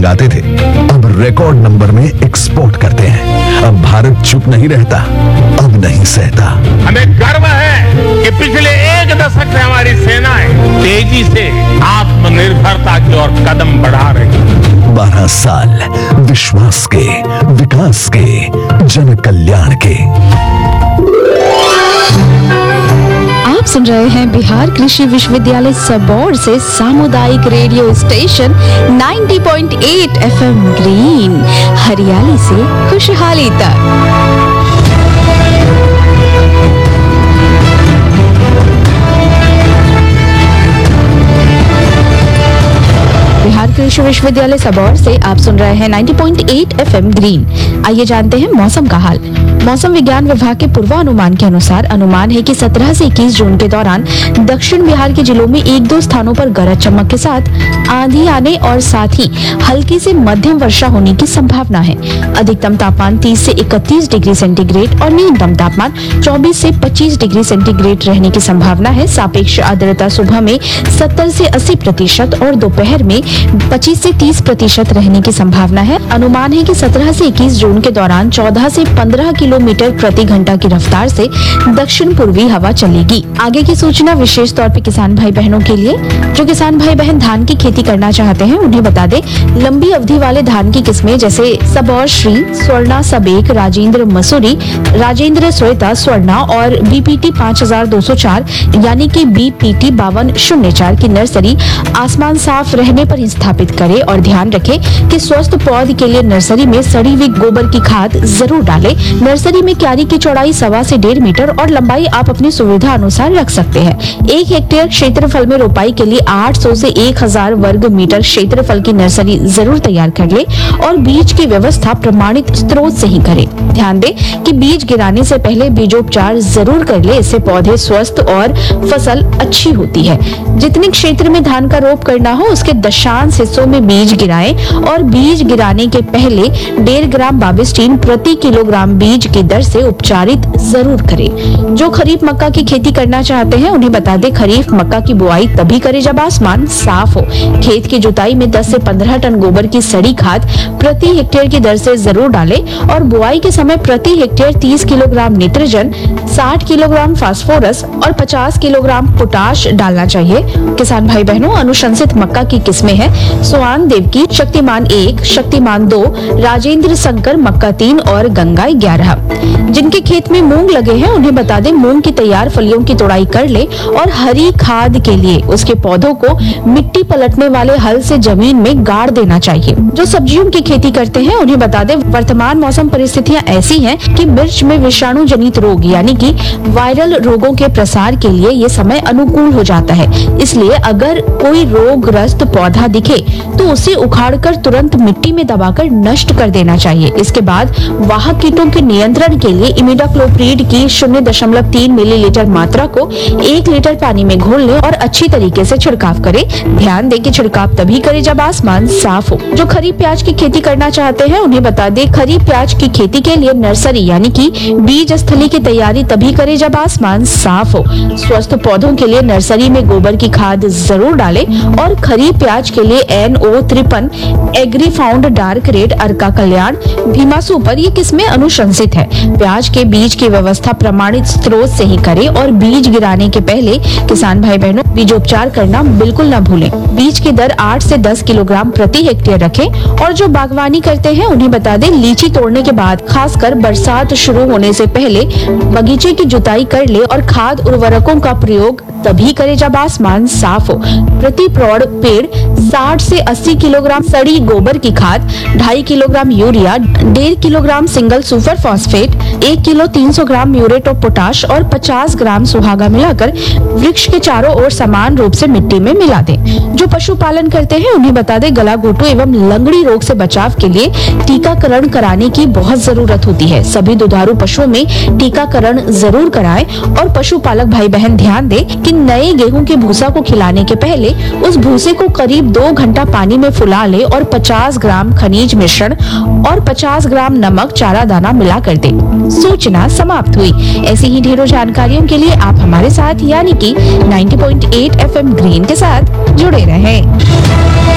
लगाते थे, अब रिकॉर्ड नंबर में एक्सपोर्ट करते हैं। अब भारत चुप नहीं रहता, अब नहीं सहता। हमें गर्व है कि पिछले एक दशक से हमारी सेनाएं तेजी से आत्मनिर्भरता की ओर कदम बढ़ा रही है। 12 साल विश्वास के, विकास के, जन कल्याण के। आप सुन रहे हैं बिहार कृषि विश्वविद्यालय सबौर से सामुदायिक रेडियो स्टेशन 90.8 FM ग्रीन, हरियाली से खुशहाली तक। बिहार कृषि विश्वविद्यालय सबौर से आप सुन रहे हैं 90.8 FM ग्रीन। आइए जानते हैं मौसम का हाल। मौसम विज्ञान विभाग के पूर्वानुमान के अनुसार अनुमान है कि 17 से 21 जून के दौरान दक्षिण बिहार के जिलों में 1-2 स्थानों पर गरज चमक के साथ आंधी आने और साथ ही हल्की से मध्यम वर्षा होने की संभावना है। अधिकतम तापमान 30 से 31 डिग्री सेंटीग्रेड और न्यूनतम तापमान 24 से 25 डिग्री सेंटीग्रेड रहने की संभावना है। सापेक्ष आर्द्रता सुबह में 70 से 80% और दोपहर में 25 से 30% रहने की संभावना है। अनुमान है कि 17 से 21 जून के दौरान 14 से 15 किलोमीटर प्रति घंटा की रफ्तार से दक्षिण पूर्वी हवा चलेगी। आगे की सूचना विशेष तौर पे किसान भाई बहनों के लिए। जो किसान भाई बहन धान की खेती करना चाहते हैं उन्हें बता दें, लंबी अवधि वाले धान की किस्में जैसे सबौर श्री, स्वर्णा सबेक, राजेंद्र मसूरी, राजेंद्र श्वेता स्वर्णा और बीपीटी 5204 यानी कि बीपीटी 5204 की नर्सरी आसमान साफ रहने पर स्थापित करें और ध्यान रखें कि स्वस्थ पौध के लिए नर्सरी में सड़ी हुई गोबर की खाद जरूर डालें। नर्सरी में क्यारी की चौड़ाई 1.25 से 1.5 मीटर और लंबाई आप अपनी सुविधा अनुसार रख सकते हैं। 1 हेक्टेयर क्षेत्रफल में रोपाई के लिए 800 से 1000 वर्ग मीटर क्षेत्रफल की नर्सरी जरूर तैयार कर ले और बीज की व्यवस्था प्रमाणित स्रोत से ही करें। ध्यान दें कि बीज गिराने से पहले बीजोपचार जरूर कर ले, इससे पौधे स्वस्थ और फसल अच्छी होती है। जितने क्षेत्र में धान का रोप करना हो उसके दशांश हिस्सों में बीज गिराएं और बीज गिराने के पहले 1.5 ग्राम बाविस्टीन प्रति किलोग्राम बीज की दर से उपचारित जरूर करें। जो खरीफ मक्का की खेती करना चाहते हैं उन्हें बता दें, खरीफ मक्का की बुआई तभी करें जब आसमान साफ हो। खेत की जुताई में 10 से 15 टन गोबर की सड़ी खाद प्रति हेक्टेयर की दर से जरूर डालें और बुआई के समय प्रति hectare 30 kilogram nitrogen, 60 kilogram phosphorus और 50 किलोग्राम पोटाश डालना चाहिए। किसान भाई बहनों, अनुशंसित मक्का की किस्में हैं सुआन देवकी, शक्तिमान 1, शक्तिमान 2, राजेंद्र शंकर, मक्का 3 और गंगा 11। जिनके खेत में मूंग लगे हैं उन्हें बता दें, मूंग की तैयार फलियों की तोड़ाई कर ले और हरी खाद के लिए उसके पौधों को मिट्टी पलटने वाले हल से जमीन में गाड़ देना चाहिए। जो सब्जियों की खेती करते हैं उन्हें बता दें, वर्तमान मौसम परिस्थितियां ऐसी हैं कि मिर्च में विषाणु जनित रोग यानी कि वायरल रोगों के प्रसार के लिए ये समय अनुकूल हो जाता है। इसलिए अगर कोई रोगग्रस्त पौधा दिखे तो उसे उखाड़कर तुरंत मिट्टी में दबाकर नष्ट कर देना चाहिए। इसके बाद वाहक कीटों के नियंत्रण के लिए इमिडाक्लोप्रिड की 0.3 मिलीलीटर मात्रा को 1 लीटर पानी में घोल लें और अच्छी तरीके से छिड़काव करें। ध्यान दें कि छिड़काव तभी करें जब आसमान साफ हो। जो खरीफ प्याज की खेती करना चाहते हैं उन्हें बता दें, खरीफ प्याज की खेती के लिए नर्सरी यानी कि बीज स्थली की तैयारी तभी करें जब आसमान साफ हो। स्वस्थ पौधों के लिए नर्सरी में गोबर की खाद जरूर डालें और खरीफ प्याज के लिए NO53 agree found dark red, अर्का कल्याण, भीमा सुपर ये किस्में अनुशंसित है। प्याज के बीज की व्यवस्था प्रमाणित स्रोत से ही करें और बीज गिराने के पहले किसान भाई बहनों बीजोपचार करना बिल्कुल न भूलें। बीज की दर 8 से 10 किलोग्राम प्रति हेक्टेयर रखें और जो बागवानी करते हैं उन्हें बता दें, लीची तोड़ने के बाद खासकर बरसात शुरू होने से पहले बगीचे की जुताई कर ले और खाद उर्वरकों का प्रयोग तभी करें जब आसमान साफ हो। प्रति प्रौढ़ पेड़ 60 से 80 किलोग्राम सड़ी गोबर की खाद, 2.5 kilogram urea, 1.5 kilogram single super phosphate, 1 kilo 300 gram muriate of potash और 50 ग्राम सुहागा मिलाकर वृक्ष के चारों ओर समान रूप से मिट्टी में मिला दें। जो पशुपालन करते हैं उन्हें बता दें, गला घोटू एवं लंगड़ी रोग से बचाव के लिए टीकाकरण कराने की बहुत जरूरत होती है। सभी दुधारू पशुओं में टीकाकरण जरूर कराएं और पशुपालक भाई बहन ध्यान दें कि नए गेहूं के भूसा को खिलाने के पहले उस भूसे को करीब 2 घंटा पानी में फुला ले और 50 ग्राम खनिज मिश्रण और 50 ग्राम नमक चारा दाना मिला कर दे। सूचना समाप्त हुई। ऐसी ही ढेरों जानकारियों के लिए आप हमारे साथ यानी कि 90.8 FM ग्रीन के साथ जुड़े रहें।